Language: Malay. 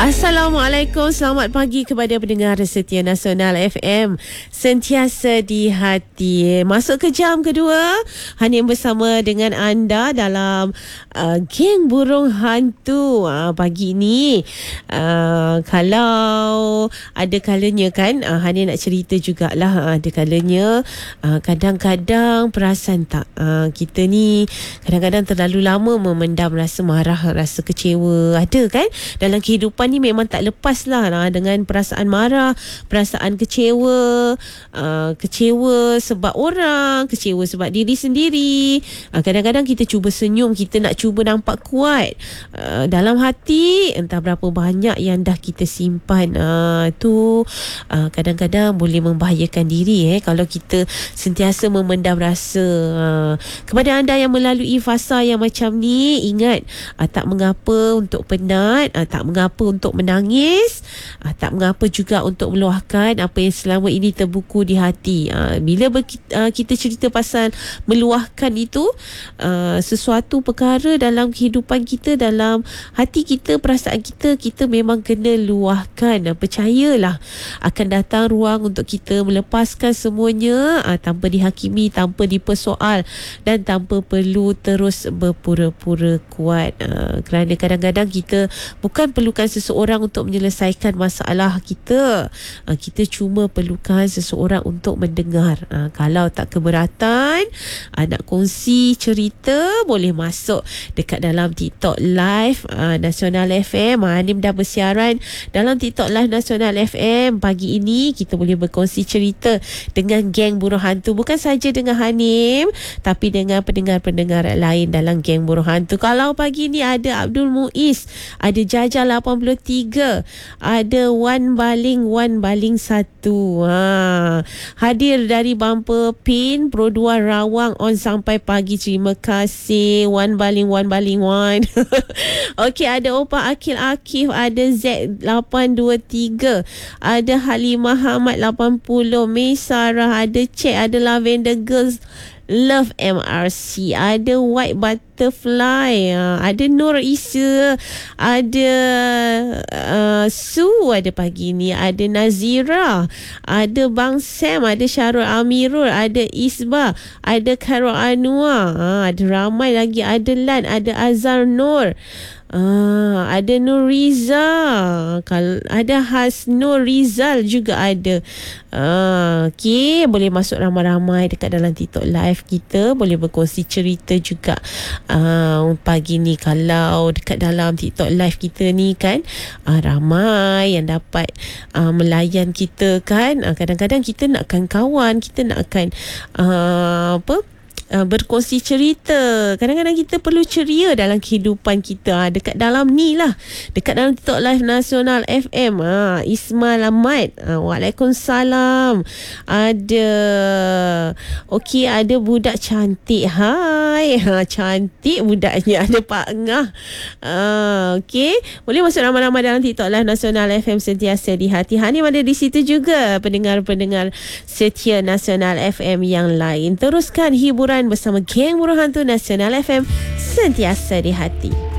Assalamualaikum, selamat pagi kepada pendengar setia Nasional FM, sentiasa di hati. Masuk ke jam kedua, Hanim bersama dengan anda dalam geng burung hantu. Pagi ni kalau ada kalanya kan, Hanim nak cerita jugalah, ada kalanya kadang-kadang perasan tak, kita ni kadang-kadang terlalu lama memendam rasa marah, rasa kecewa. Ada kan dalam kehidupan ni, memang tak lepas lah dengan perasaan marah, perasaan kecewa, kecewa sebab orang, kecewa sebab diri sendiri. Kadang-kadang kita cuba senyum, kita nak cuba nampak kuat, dalam hati entah berapa banyak yang dah kita simpan. Tu kadang-kadang boleh membahayakan diri kalau kita sentiasa memendam rasa. Kepada anda yang melalui fasa yang macam ni, ingat, tak mengapa untuk penat, tak mengapa untuk menangis, tak mengapa juga untuk meluahkan apa yang selama ini terbuku di hati. Bila kita cerita pasal meluahkan itu, sesuatu perkara dalam kehidupan kita, dalam hati kita, perasaan kita, kita memang kena luahkan. Percayalah, akan datang ruang untuk kita melepaskan semuanya, tanpa dihakimi, tanpa dipersoal, dan tanpa perlu terus berpura-pura kuat. Kerana kadang-kadang kita bukan perlukan seseorang untuk menyelesaikan masalah kita, kita cuma perlukan seseorang untuk mendengar. Kalau tak keberatan, nak kongsi cerita, boleh masuk dekat dalam TikTok Live Nasional FM. Hanim dah bersiaran dalam TikTok Live Nasional FM. Pagi ini kita boleh berkongsi cerita dengan geng burung hantu, bukan saja dengan Hanim, tapi dengan pendengar-pendengar lain dalam geng burung hantu. Kalau pagi ni ada Abdul Muiz, ada Jaja 83, ada Wan Baling 1, hadir dari Bumper Pin Pro 2 Rawang on sampai pagi. Terima kasih Wan Baling 1. Okey, ada Opa Akil Akif, ada Z823, ada Halimah Hamad 80, May Sarah, ada Cek, ada Lavender Girls Love MRC, ada White Butterfly, ada Nur Isa, ada Su, ada pagi ni, ada Nazira, ada Bang Sam, ada Syarul Amirul, ada Isba, ada Karol Anwar, ada ramai lagi, ada Lan, ada Azhar Nur, ada Nur Riza, ada Hasnur Rizal juga ada. Okey, boleh masuk ramai-ramai dekat dalam TikTok Live kita, boleh berkongsi cerita juga. Pagi ni kalau dekat dalam TikTok Live kita ni kan, ramai yang dapat melayan kita kan. Kadang-kadang kita nakkan kawan, kita nakkan berkongsi cerita. Kadang-kadang kita perlu ceria dalam kehidupan kita. Dekat dalam ni lah, dekat dalam TikTok Live Nasional FM, Ismail Ahmad, Waalaikumsalam. Ada okey, ada budak cantik. Hai, cantik budaknya. Ada Pak Ngah. Okey, boleh masuk ramai-ramai dalam TikTok Live Nasional FM, sentiasa di hati. Hanim ada di situ juga, pendengar-pendengar setia Nasional FM yang lain. Teruskan hiburan bersama geng burung hantu Nasional FM, sentiasa di hati.